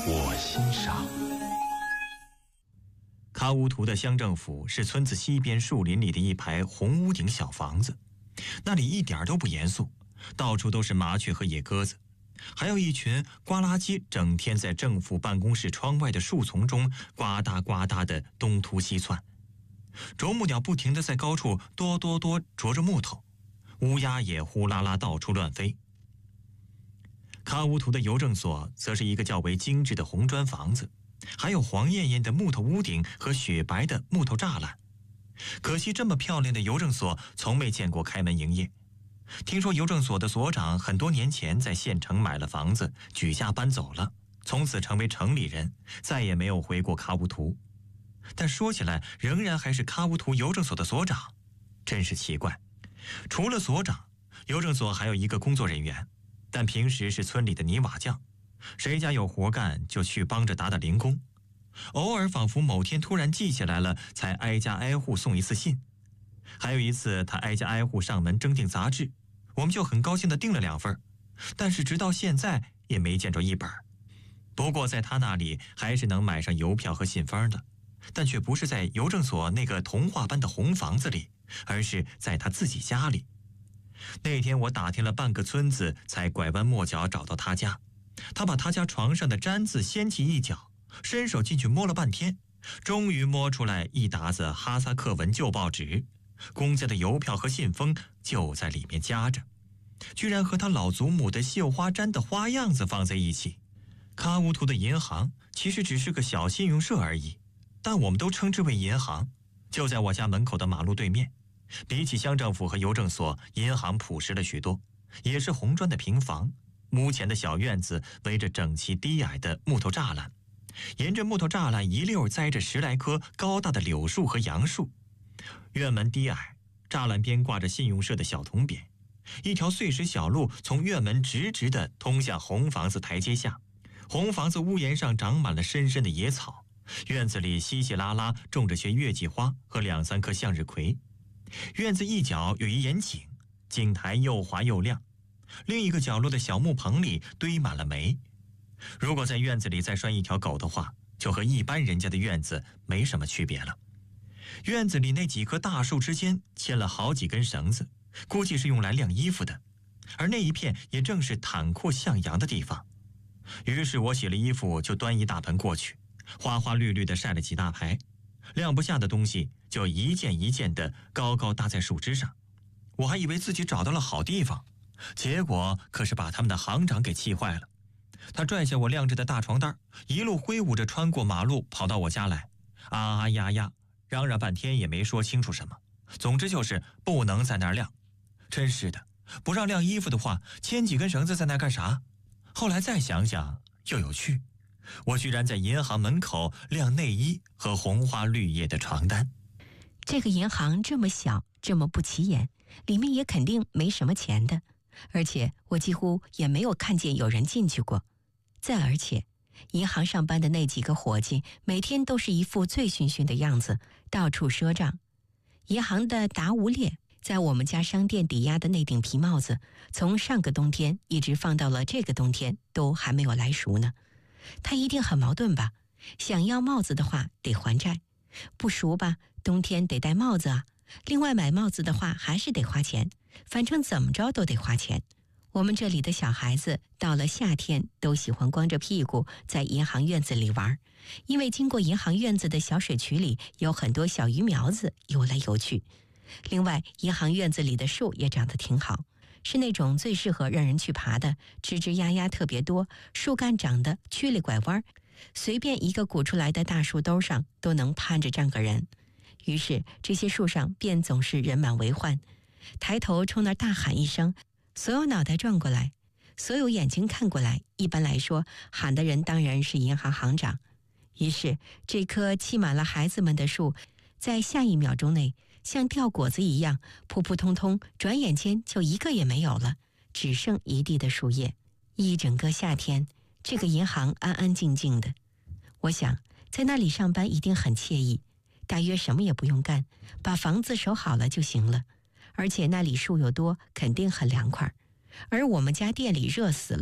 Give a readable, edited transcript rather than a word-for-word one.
我欣赏。 喀乌图的乡政府是村子西边树林里的一排红屋顶小房子，那里一点都不严肃，到处都是麻雀和野鸽子，还有一群呱啦鸡整天在政府办公室窗外的树丛中呱嗒呱嗒的东突西窜。啄木鸟不停地在高处哆哆哆啄着木头，乌鸦也呼啦啦到处乱飞。喀乌图的邮政所则是一个较为精致的红砖房子，还有黄艳艳的木头屋顶和雪白的木头栅栏。可惜这么漂亮的邮政所从没见过开门营业。听说邮政所的所长很多年前在县城买了房子，举家搬走了，从此成为城里人，再也没有回过喀乌图。但说起来，仍然还是喀乌图邮政所的所长，真是奇怪。除了所长，邮政所还有一个工作人员，但平时是村里的泥瓦匠，谁家有活干就去帮着打打零工，偶尔仿佛某天突然记起来了，才挨家挨户送一次信。还有一次他挨家挨户上门征订杂志，我们就很高兴地订了2份，但是直到现在也没见着一本。不过在他那里还是能买上邮票和信封的，但却不是在邮政所那个童话般的红房子里，而是在他自己家里。那天我打听了半个村子，才拐弯抹角找到他家。他把他家床上的毡子掀起一角，伸手进去摸了半天，终于摸出来一沓子哈萨克文旧报纸，公家的邮票和信封就在里面夹着，居然和他老祖母的绣花毡的花样子放在一起。喀乌图的银行其实只是个小信用社而已，但我们都称之为银行，就在我家门口的马路对面。比起乡政府和邮政所，银行朴实了许多，也是红砖的平房，屋前的小院子围着整齐低矮的木头栅栏，沿着木头栅栏一溜栽着10来棵高大的柳树和杨树。院门低矮，栅栏边挂着信用社的小铜匾，一条碎石小路从院门直直地通向红房子台阶下。红房子屋檐上长满了深深的野草，院子里稀稀拉拉种着些月季花和2、3棵向日葵。院子一角有一眼井，井台又滑又亮。另一个角落的小木棚里堆满了煤。如果在院子里再拴一条狗的话，就和一般人家的院子没什么区别了。院子里那几棵大树之间牵了好几根绳子，估计是用来晾衣服的，而那一片也正是坦阔向阳的地方。于是我洗了衣服就端一大盆过去，花花绿绿的晒了几大排，晾不下的东西就一件一件的高高搭在树枝上。我还以为自己找到了好地方，结果可是把他们的行长给气坏了。他拽下我晾着的大床单，一路挥舞着穿过马路跑到我家来，啊啊呀呀，嚷嚷半天也没说清楚什么，总之就是不能在那儿晾。真是的，不让晾衣服的话，牵几根绳子在那儿干啥？后来再想想又有趣，我居然在银行门口晾内衣和红花绿叶的床单。 这个银行这么小，这么不起眼，里面也肯定没什么钱的，而且我几乎也没有看见有人进去过。再而且银行上班的那几个伙计每天都是一副醉醺醺的样子，到处赊账。银行的达吾烈在我们家商店抵押的那顶皮帽子，从上个冬天一直放到了这个冬天，都还没有来赎呢。他一定很矛盾吧？想要帽子的话得还债，不赎吧，冬天得戴帽子啊。另外买帽子的话还是得花钱，反正怎么着都得花钱。我们这里的小孩子到了夏天都喜欢光着屁股在银行院子里玩，因为经过银行院子的小水渠里有很多小鱼苗子游来游去。另外银行院子里的树也长得挺好，是那种最适合让人去爬的，枝枝丫丫特别多，树干长得曲里拐弯，随便一个鼓出来的大树兜上都能攀着站个人。于是这些树上便总是人满为患，抬头冲那儿大喊一声，所有脑袋转过来，所有眼睛看过来，一般来说喊的人当然是银行行长。于是这棵砌满了孩子们的树在下1秒钟内像掉果子一样扑扑通通，转眼间就一个也没有了，只剩一地的树叶。一整个夏天这个银行安安静静的，我想在那里上班一定很惬意，大约什么也不用干，把房子守好了就行了。而且那里树又多，肯定很凉快。而我们家店里热死了。